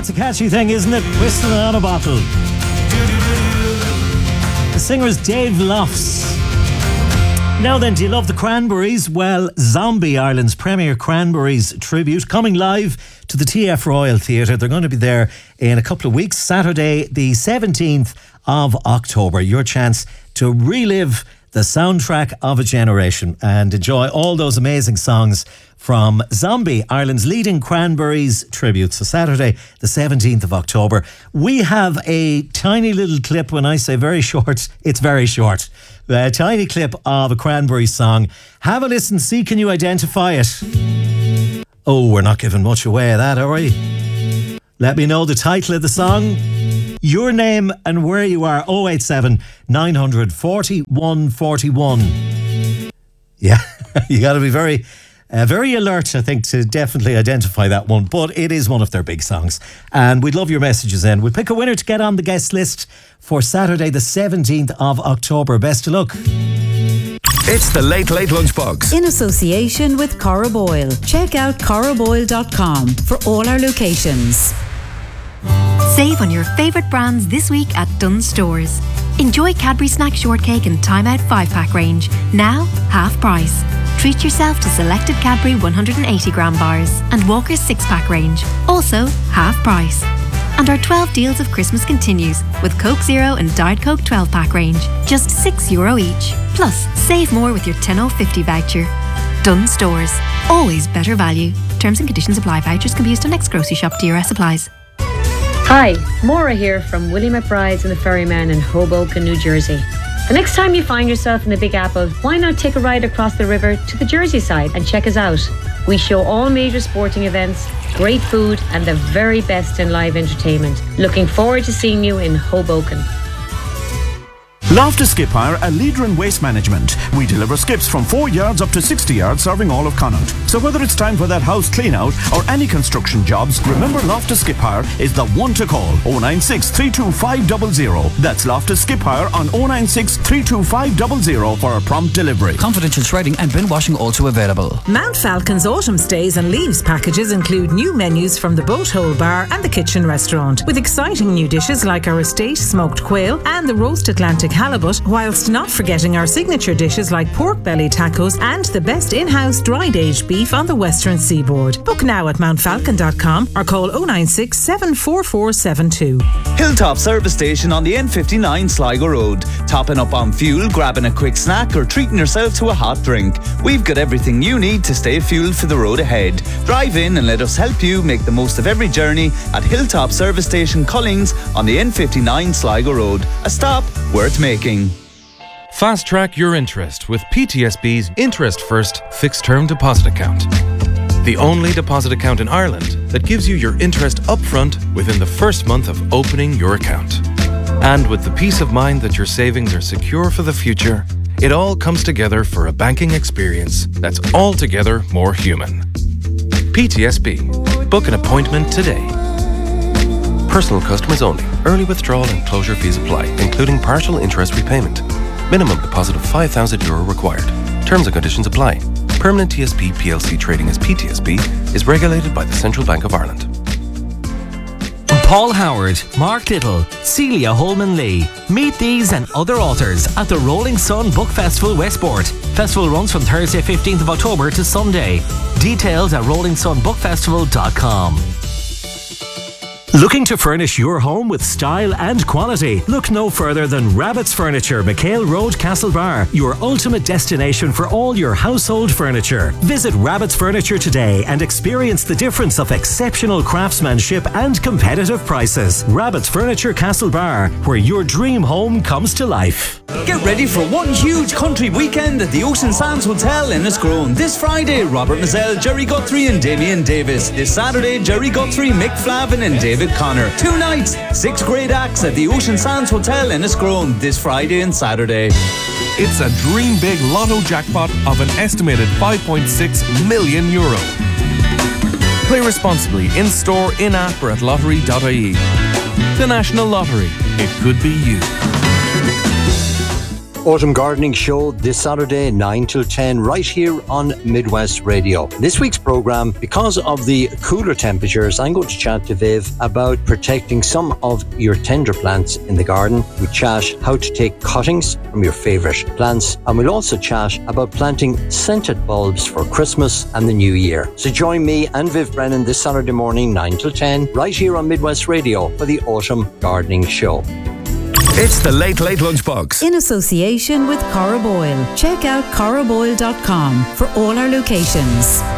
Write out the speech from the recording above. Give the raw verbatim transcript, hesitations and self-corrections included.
That's a catchy thing, isn't it? Whistling on a bottle. The singer is Dave Lofts. Now then, do you love the Cranberries? Well, Zombie, Ireland's premier Cranberries tribute, coming live to the T F Royal Theatre. They're going to be there in a couple of weeks, Saturday the seventeenth of October. Your chance to relive the soundtrack of a generation and enjoy all those amazing songs from Zombie, Ireland's leading Cranberries tribute. So Saturday the seventeenth of October. We have a tiny little clip. When I say very short, it's very short. A tiny clip of a Cranberries song. Have a listen, see can you identify it. Oh, we're not giving much away of that, are we? Let me know the title of the song, your name and where you are. oh eight seven, nine hundred, forty-one forty-one. Yeah, you got to be very uh, very alert, I think, to definitely identify that one. But it is one of their big songs, and we'd love your messages in. We'll pick a winner to get on the guest list for Saturday the seventeenth of October. Best of luck. It's the Late Late Lunchbox in association with Cora Boyle. Check out cora boyle dot com for all our locations. Save on your favourite brands this week at Dunnes Stores. Enjoy Cadbury Snack Shortcake and Time Out five pack range, now half price. Treat yourself to selected Cadbury one hundred eighty gram bars and Walker's six pack range, also half price. And our twelve deals of Christmas continues with Coke Zero and Diet Coke twelve pack range, just six euro each. Plus, save more with your ten oh fifty voucher. Dunnes Stores, always better value. Terms and conditions apply. Vouchers can be used on next grocery shop. D R S applies. Hi, Maura here from Willie McBride's and the Ferryman in Hoboken, New Jersey. The next time you find yourself in the Big Apple, why not take a ride across the river to the Jersey side and check us out? We show all major sporting events, great food and the very best in live entertainment. Looking forward to seeing you in Hoboken. Loftus Skip Hire, a leader in waste management. We deliver skips from four yards up to sixty yards, serving all of Connaught. So whether it's time for that house clean out or any construction jobs, remember Loftus Skip Hire is the one to call. oh nine six, three two five zero zero. That's Loftus Skip Hire on oh nine six, three two five zero zero for a prompt delivery. Confidential shredding and bin washing also available. Mount Falcon's autumn stays and leaves packages include new menus from the Boat Hole Bar and the Kitchen Restaurant, with exciting new dishes like our estate smoked quail and the roast Atlantic halibut, whilst not forgetting our signature dishes like pork belly tacos and the best in-house dried aged beef on the western seaboard. Book now at mount falcon dot com or call oh nine six, seven four four seven two. Hilltop Service Station on the N fifty-nine Sligo Road. Topping up on fuel, grabbing a quick snack or treating yourself to a hot drink. We've got everything you need to stay fueled for the road ahead. Drive in and let us help you make the most of every journey at Hilltop Service Station Cullings on the N fifty-nine Sligo Road. A stop worth making. Fast track your interest with P T S B's Interest First Fixed Term Deposit Account. The only deposit account in Ireland that gives you your interest upfront within the first month of opening your account. And with the peace of mind that your savings are secure for the future, it all comes together for a banking experience that's altogether more human. P T S B. Book an appointment today. Personal customers only. Early withdrawal and closure fees apply, including partial interest repayment. Minimum deposit of five thousand euro required. Terms and conditions apply. Permanent T S B P L C trading as P T S B is regulated by the Central Bank of Ireland. Paul Howard, Mark Little, Celia Holman-Lee. Meet these and other authors at the Rolling Sun Book Festival Westport. Festival runs from Thursday fifteenth of October to Sunday. Details at rolling sun book festival dot com. Looking to furnish your home with style and quality? Look no further than Rabbit's Furniture, McHale Road, Castlebar, your ultimate destination for all your household furniture. Visit Rabbit's Furniture today and experience the difference of exceptional craftsmanship and competitive prices. Rabbit's Furniture, Castlebar, where your dream home comes to life. Get ready for one huge country weekend at the Ocean Sands Hotel in Enniscrone. This Friday, Robert Mazzell, Jerry Guthrie and Damien Davis. This Saturday, Jerry Guthrie, Mick Flavin and David Connor. Two nights, six great acts at the Ocean Sands Hotel in Enniscrone this Friday and Saturday. It's a dream big lotto jackpot of an estimated five point six million euro. Play responsibly in store, in app or at lottery dot I E. The National Lottery. It could be you. Autumn Gardening Show this Saturday, nine till ten, right here on Midwest Radio. This week's programme, because of the cooler temperatures, I'm going to chat to Viv about protecting some of your tender plants in the garden. We chat how to take cuttings from your favourite plants, and we'll also chat about planting scented bulbs for Christmas and the New Year. So join me and Viv Brennan this Saturday morning, nine till ten, right here on Midwest Radio for the Autumn Gardening Show. It's the Late Late Lunchbox. In association with Cora Boyle. Check out cora boyle dot com for all our locations.